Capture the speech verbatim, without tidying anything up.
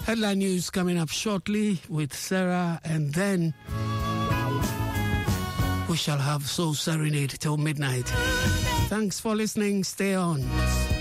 Headline news coming up shortly with Sarah, and then we shall have Soul Serenade till midnight. Thanks for listening. Stay on.